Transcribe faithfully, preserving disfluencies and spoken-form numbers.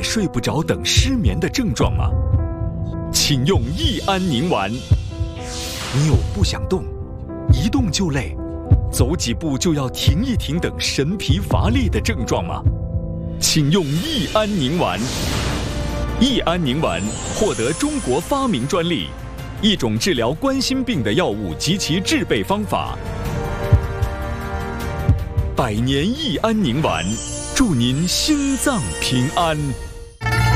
夜睡不着等失眠的症状吗？请用益安宁丸。你有不想动、一动就累、走几步就要停一停等神疲乏力的症状吗？请用益安宁丸。益安宁丸获得中国发明专利，一种治疗冠心病的药物及其制备方法。百年益安宁丸，祝您心脏平安。